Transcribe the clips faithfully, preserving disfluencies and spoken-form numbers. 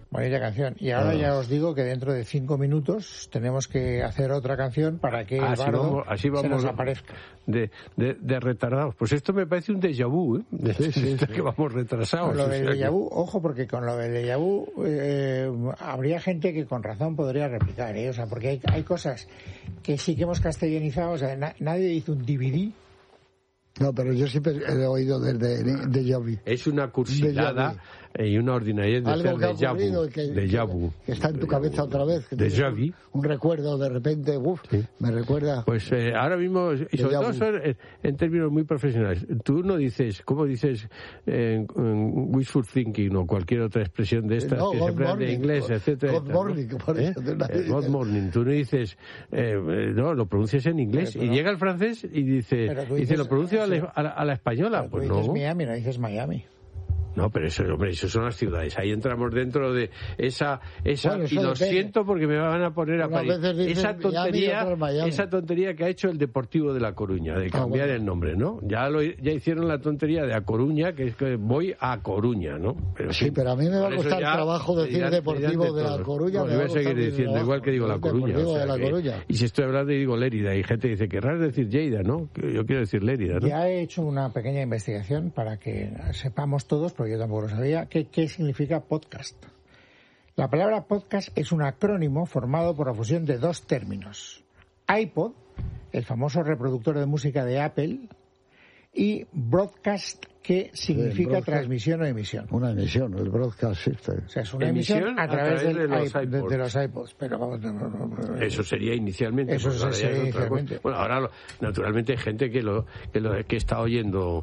Bonita canción. Y ahora ah. ya os digo que dentro de cinco minutos tenemos que hacer otra canción para que así el bardo vamos, así vamos se nos aparezca. De, de, de retardados. Pues esto me parece un déjà vu, ¿eh? De, sí, sí, de sí. que vamos retrasados. Con lo del o sea déjà que... vu, ojo, porque con lo del déjà vu eh, habría gente que con razón podría replicar, ¿eh? O sea, porque hay, hay cosas que sí que hemos castellanizado. O sea, na, nadie hizo un D V D. No, pero yo siempre he oído desde déjà vu. Es una cursilada y una ordinariedad de algo ser que ha ocurrido de que, déjà vu. Que está en tu cabeza otra vez. Que déjà vu. Un recuerdo de repente, uff, sí. me recuerda. Pues eh, ahora mismo, y sobre todo son, en, en términos muy profesionales, tú no dices, ¿cómo dices eh, wishful thinking o cualquier otra expresión de estas no, que se emplean de inglés, God, etcétera? God morning, ¿no? Por eso ¿Eh? eh, God morning, tú no dices, eh, no, lo pronuncias en inglés pero, pero, y llega el francés y dice, dice lo pronuncio a la, a la, a la española. Pero pues tú dices no. Miami, no dices Miami. No, pero eso, hombre, eso son las ciudades. Ahí entramos dentro de esa, esa bueno, y lo depende. siento porque me van a poner a parir. Esa tontería, Miami, esa tontería que ha hecho el Deportivo de La Coruña de cambiar ah, bueno. el nombre, ¿no? Ya lo, ya hicieron la tontería de A Coruña, que es que voy a Coruña, ¿no? Pero sí, sí, pero a mí me va a costar ya, trabajo decir dirán, Deportivo dirán de, de La Coruña. No, me voy a seguir diciendo trabajo, igual que digo La Coruña. O sea, de La que, Coruña. Y si estoy hablando y digo Lérida, y gente dice, querrás decir Lleida, ¿no? Yo quiero decir Lérida, ¿no? Ya he hecho una pequeña investigación para que sepamos todos, porque yo tampoco lo sabía, ¿Qué, ¿Qué significa podcast? La palabra podcast es un acrónimo formado por la fusión de dos términos. iPod, el famoso reproductor de música de Apple, y broadcast, que significa broadcast, transmisión o emisión. Una emisión, el broadcast system. O sea, es una emisión, emisión a, través a través, del, de, los iPod, de, de los iPods. Pero vamos, no, no, no, eso sería inicialmente. Eso pues sería es inicialmente. Bueno, ahora naturalmente hay gente que lo que, lo, que está oyendo.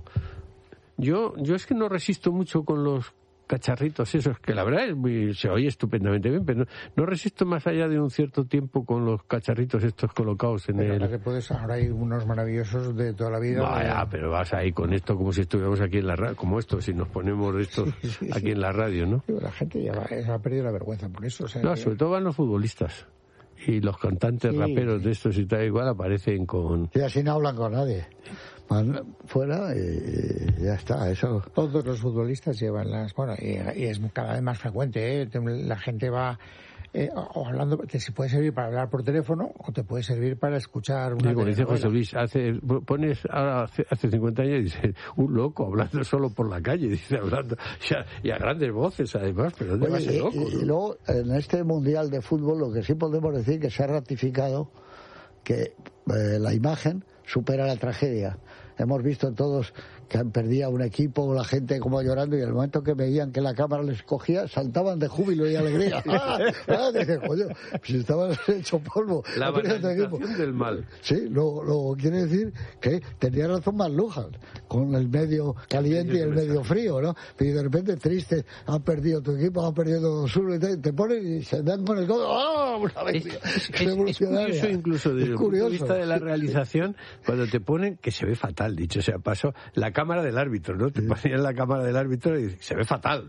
Yo, yo es que no resisto mucho con los cacharritos esos, que la verdad es muy, se oye estupendamente bien, pero no, no resisto más allá de un cierto tiempo con los cacharritos estos colocados en pero el... Ahora, que puedes, ahora hay unos maravillosos de toda la vida. Vaya, de... pero vas ahí con esto como si estuviéramos aquí en la radio, como esto, si nos ponemos esto sí, sí, aquí sí. en la radio, ¿no? Sí, la gente ya va, ha perdido la vergüenza por eso. O sea, no, que... sobre todo van los futbolistas. Y los cantantes sí. raperos de estos y tal igual aparecen con... Y así no hablan con nadie. Van fuera y ya está, eso. Todos los futbolistas llevan las... Bueno, y, y es cada vez más frecuente, ¿eh? La gente va... Eh, o hablando, te puede servir para hablar por teléfono o te puede servir para escuchar una Digo, dice José Luis, hace, pones ahora hace, hace cincuenta años y dice, un loco hablando solo por la calle, dice, hablando, y a grandes voces además, pero ¿dónde va a ser loco? Y, y luego, en este Mundial de Fútbol, lo que sí podemos decir que se ha ratificado que eh, la imagen supera la tragedia. Hemos visto todos que han perdido un equipo, la gente como llorando, y en el momento que veían que la cámara les cogía, saltaban de júbilo y alegría. ¡Ah! ¡Ah! Dije, coño, si estaban hecho polvo. La banalización del mal. Sí, luego, luego quiere decir que tenía razón McLuhan, con el medio caliente y el medio frío, ¿no? Y de repente triste, han perdido tu equipo, han perdido dos uno, y te, te ponen y se dan con el codo. ¡Ah! Una alegría. Es, es, es curioso incluso desde el punto de vista de la realización, cuando te ponen, que se ve fatal, dicho sea paso, la cámara del árbitro, ¿no? Te ponían la cámara del árbitro y se ve fatal.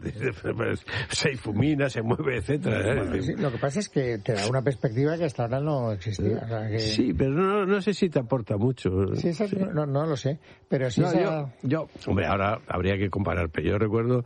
Se difumina, se mueve, etcétera. Bueno, sí, lo que pasa es que te da una perspectiva que hasta ahora no existía. O sea que... Sí, pero no, no sé si te aporta mucho. Sí, esa, sí. No, no lo sé. Pero sí no, esa... yo, yo, hombre, ahora habría que comparar, pero yo recuerdo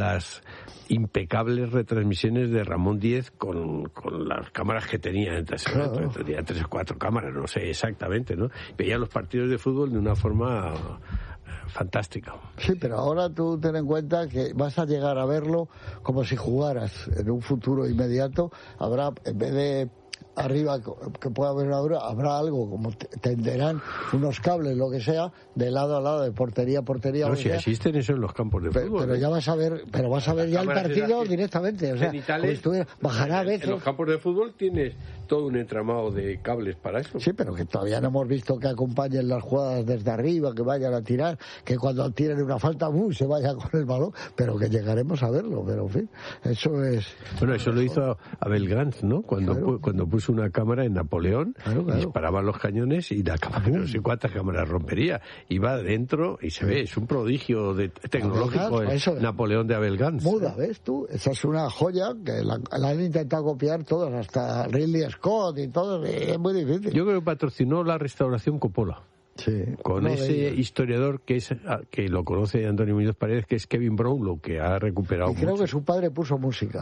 impecables retransmisiones de Ramón Díez con, con las cámaras que tenía. Entonces, claro. Tenía tres o cuatro cámaras, no sé exactamente, ¿no? Veía los partidos de fútbol de una forma fantástica. Sí, pero ahora tú ten en cuenta que vas a llegar a verlo como si jugaras en un futuro inmediato. Habrá, en vez de arriba que pueda haber una hora, habrá algo como tenderán unos cables, lo que sea, de lado a lado, de portería a portería. No, si sea. Existen eso en los campos de pero, fútbol. Pero ¿eh? ya vas a ver, pero vas a ver ya el partido directamente. O sea, estuviera, bajará a veces. En los campos de fútbol tienes todo un entramado de cables para eso. Sí, pero que todavía no hemos visto que acompañen las jugadas desde arriba, que vayan a tirar, que cuando tiren una falta, ¡uh!, se vaya con el balón, pero que llegaremos a verlo. Pero en fin, eso es. Bueno, eso lo hizo Abel Gance, ¿no? Cuando, claro. pu- cuando puso una cámara en Napoleón, claro, claro. disparaban los cañones y la cámara, no sé cuántas cámaras rompería. Iba adentro y se ve, es un prodigio de, tecnológico el eso, Napoleón de Abel Gance. Muda, ¿ves tú? Esa es una joya que la, la han intentado copiar todos, hasta Ridley Scott y todo, es muy difícil. Yo creo que patrocinó la restauración Coppola. Sí, con ese historiador que es que lo conoce Antonio Muñoz Paredes, que es Kevin Brownlow, que ha recuperado y creo mucho. que su padre puso música.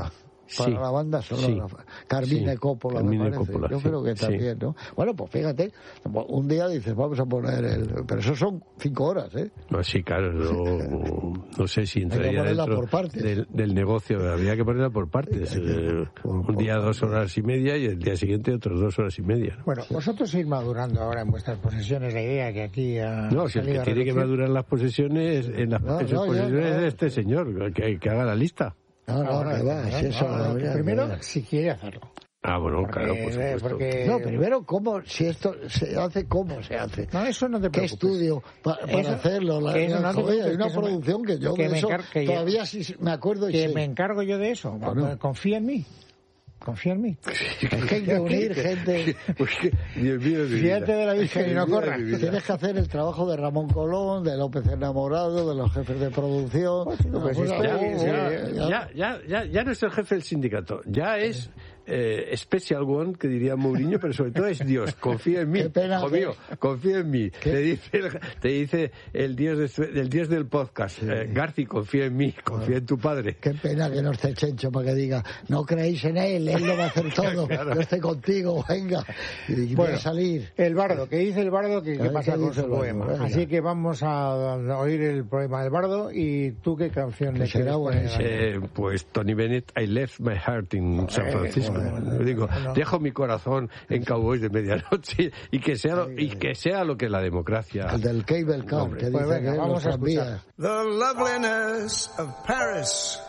para sí, la banda sonora. Sí, Carmine sí, Coppola, Carmine me parece. Coppola, Yo sí, creo que también, sí. ¿no? Bueno, pues fíjate, un día dices, vamos a poner el... Pero eso son cinco horas, ¿eh? No, sí, claro, no, no sé si entraría dentro por partes. Del, del negocio, habría que ponerla por partes. Sí, eh, por, un por, día por, dos horas y media y el día siguiente otras dos horas y media. ¿no? Bueno, vosotros ir madurando ahora en vuestras posesiones la idea que aquí ha No, si el que tiene que madurar las posesiones en las no, en sus no, posesiones no, no. es este señor, que, que haga la lista. No, no, Ahora, que va, no, si eso no, no, no, ya, primero, ya. si quiere hacerlo. Ah, bueno, Porque, claro, por supuesto. porque- No, primero, ¿cómo? Si esto se hace, ¿cómo se hace? No, eso no te ¿Qué preocupes. estudio pa- para Eso- hacerlo? La, que eso la- no te joder, hay preocupes, una que eso me- producción que yo que de me eso encar- que yo- todavía sí me acuerdo y Que sé. me encargo yo de eso. Bueno. Confía en mí. Confía en mí. Es que hay que unir gente. Pues que, Dios mío, de mi Fíjate vida. de la Virgen y no Dios mío de corras. mi vida. Tienes que hacer el trabajo de Ramón Colón, de López Enamorado, de los jefes de producción. Pues sí, pues Bueno, esto- Ya, oh, ya, oh, ya, ya, ya, ya no es el jefe del sindicato, ya es eh, Special One, que diría Mourinho, pero sobre todo es Dios, confía en mí, Qué pena, hijo mío, confía en mí. Te dice, el, te dice el dios, de, el dios del podcast, eh, Garci, confía en mí, confía en tu padre. Qué pena que no esté Chencho para que diga, no creéis en él, él lo va a hacer todo, Claro. yo estoy contigo, venga, y voy Bueno, a salir. El bardo, que dice el bardo que, A que ver, pasa ¿qué con dice su el bardo? poema. Venga. Así que vamos a oír el poema del bardo y tú qué canción Que le será quieres poner. buenísimo. Eh, pues Tony Bennett, I left my heart in San Francisco. bueno, Digo, bueno. dejo mi corazón en Cowboys de Medianoche y que sea lo, y que sea lo que la democracia. El del Cable Car, Hombre, que pues dice venga, que vamos los a escuchar. tranvías. The loveliness of Paris